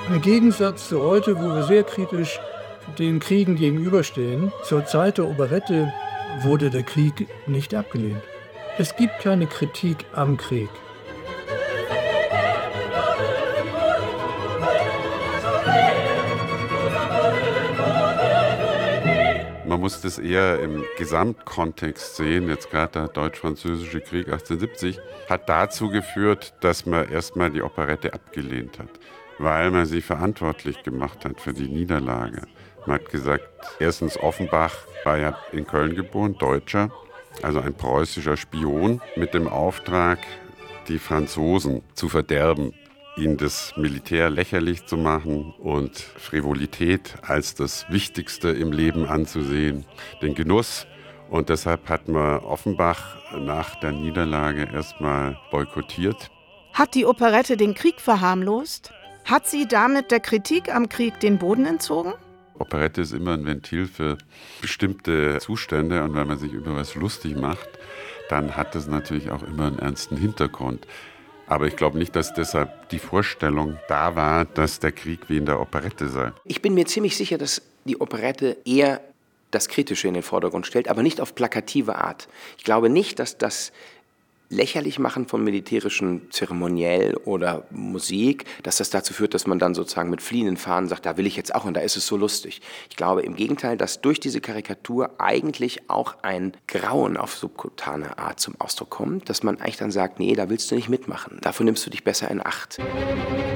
Im Gegensatz zu heute, wo wir sehr kritisch den Kriegen gegenüberstehen, zur Zeit der Operette wurde der Krieg nicht abgelehnt. Es gibt keine Kritik am Krieg. Man muss das eher im Gesamtkontext sehen. Jetzt gerade der Deutsch-Französische Krieg 1870 hat dazu geführt, dass man erstmal die Operette abgelehnt hat, weil man sie verantwortlich gemacht hat für die Niederlage. Man hat gesagt, erstens Offenbach war ja in Köln geboren, Deutscher, also ein preußischer Spion mit dem Auftrag, die Franzosen zu verderben, ihnen das Militär lächerlich zu machen und Frivolität als das Wichtigste im Leben anzusehen, den Genuss. Und deshalb hat man Offenbach nach der Niederlage erstmal boykottiert. Hat die Operette den Krieg verharmlost? Hat sie damit der Kritik am Krieg den Boden entzogen? Operette ist immer ein Ventil für bestimmte Zustände und wenn man sich über was lustig macht, dann hat das natürlich auch immer einen ernsten Hintergrund. Aber ich glaube nicht, dass deshalb die Vorstellung da war, dass der Krieg wie in der Operette sei. Ich bin mir ziemlich sicher, dass die Operette eher das Kritische in den Vordergrund stellt, aber nicht auf plakative Art. Ich glaube nicht, dass das Lächerlichmachen von militärischen Zeremoniell oder Musik, dass das dazu führt, dass man dann sozusagen mit fliehenden Fahnen sagt, da will ich jetzt auch und da ist es so lustig. Ich glaube im Gegenteil, dass durch diese Karikatur eigentlich auch ein Grauen auf subkutane Art zum Ausdruck kommt, dass man eigentlich dann sagt, nee, da willst du nicht mitmachen, dafür nimmst du dich besser in Acht.